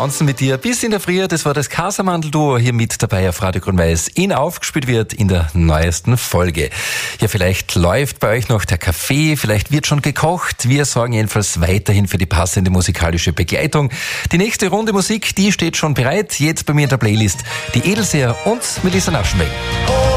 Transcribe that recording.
bouncen mit dir bis in der Früh. Das war das Casamandel-Duo hier mit dabei auf Radio Grün-Weiß. Ihnen aufgespielt wird in der neuesten Folge. Ja, vielleicht läuft bei euch noch der Kaffee, vielleicht wird schon gekocht. Wir sorgen jedenfalls weiterhin für die passende musikalische Begleitung. Die nächste Runde Musik, die steht schon bereit. Jetzt bei mir in der Playlist die Edelseher und Melissa Naschenweg.